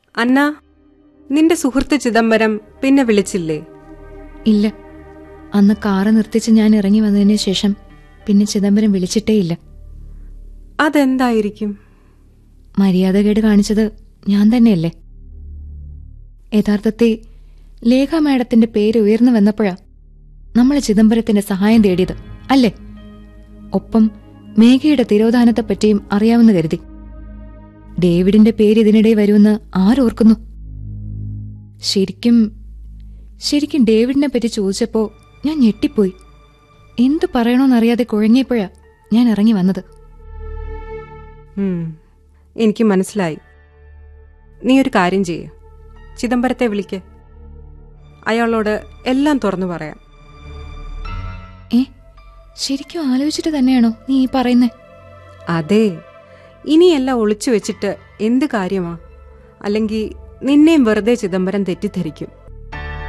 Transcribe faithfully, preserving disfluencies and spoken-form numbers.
അന്ന, നിന്റെ സുഹൃത്ത് ചിദംബരം പിന്നെ വിളിച്ചില്ലേ? ഇല്ല. അന്ന് കാറ് നിർത്തിച്ച് ഞാൻ ഇറങ്ങി വന്നതിന് ശേഷം പിന്നെ ചിദംബരം വിളിച്ചിട്ടേയില്ല. അതെന്തായിരിക്കും? മര്യാദകേട് കാണിച്ചത് ഞാൻ തന്നെയല്ലേ? യഥാർത്ഥത്തിൽ ലേഖ മാഡത്തിന്റെ പേര് ഉയർന്നു വന്നപ്പോഴാ നമ്മൾ ചിദംബരത്തിന്റെ സഹായം തേടിയത് അല്ലേ? ഒപ്പം മേഘയുടെ തിരോധാനത്തെപ്പറ്റിയും അറിയാമെന്ന് കരുതി. ഡേവിഡിന്റെ പേര് ഇതിനിടെ വരുമെന്ന് ആരോർക്കുന്നു? ശരിക്കും ശരിക്കും ഡേവിഡിനെ പറ്റി ചോദിച്ചപ്പോ ഞാൻ ഞെട്ടിപ്പോയി. എന്തു പറയണോന്നറിയാതെ കുഴങ്ങിയപ്പോഴാ ഞാൻ ഇറങ്ങി വന്നത്. എനിക്ക് മനസ്സിലായി. നീ ഒരു കാര്യം ചെയ്യ്, ചിദംബരത്തെ വിളിക്ക്. അയാളോട് എല്ലാം തുറന്നു പറയാം. ഏ, ശരിക്കും ആലോചിച്ചിട്ട് തന്നെയാണോ നീ ഈ പറയുന്നേ? അതെ. ഇനിയെല്ലാം ഒളിച്ചു വെച്ചിട്ട് എന്ത് കാര്യമാ? അല്ലെങ്കിൽ നിന്നെയും വെറുതെ ചിദംബരം തെറ്റിദ്ധരിക്കും.